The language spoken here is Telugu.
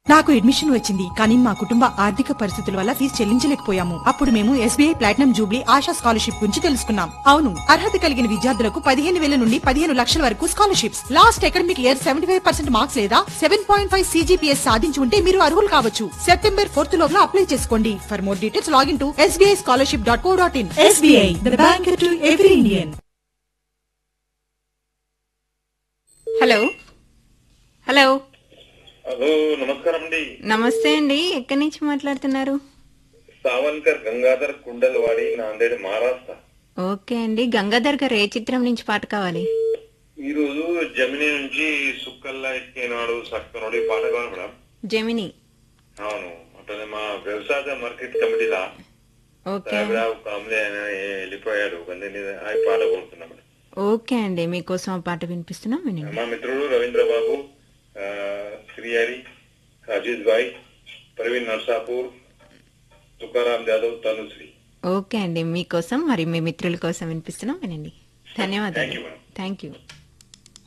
నాకు అడ్మిషన్ వచ్చింది కానీ మా కుటుంబ ఆర్థిక పరిస్థితుల వల్ల ఫీజు చెల్లించలేకపోయాము. అప్పుడు మేము SBI platinum Jubilee ASHA scholarship గురించి తెలుసుకున్నాం. అవును, అర్హత కలిగిన విద్యార్థులకు 15,000 నుండి 15 లక్షల వరకు scholarships. Last academic year 75% marks లేదా 7.5 CGPS సాధించి ఉంటే మీరు అర్హులు కావచ్చు. September 4th లోగా అప్లై చేసుకోండి. For more details login to sbischolarship.co.in. SBI, the bank to every Indian. Hello hello hello నమస్కారం అండి. నమస్తే అండి, ఎక్కడి నుంచి మాట్లాడుతున్నారు? సావన్కర్ గంగాధర్ కుండలవాడి, నాందేడ్, మహారాష్ట్ర. ఓకే అండి, గంగాధర్ గారు ఏ చిత్రం నుంచి పాట కావాలి? ఈ రోజు జమిని నుంచి సుక్కల్లా ఎక్కినాడు సక్కనోడు ఈ పాట కావాలి మేడం. జెమిని. అవును, అతను మా వ్యవసాయ మార్కెట్ కమిటీలా ఓకే వెళ్ళిపోయాడు. ఆ పాట కోరుతున్నా మేడం. ఓకే అండి, మీకోసం ఆ పాట వినిపిస్తున్నాం, వినండి. మా మిత్రుడు రవీంద్ర బాబు, శ్రీహరి, అజిత్ భాయ్, ప్రవీణ్ నర్సాపూర్, తుకారాం జాదవ్, తనుశ్రీ. ఓకే అండి, మీకోసం మరి మీ మిత్రుల కోసం వినిపిస్తున్నాం, వినండి. ధన్యవాదాలు. Thank you, ma'am. Thank you.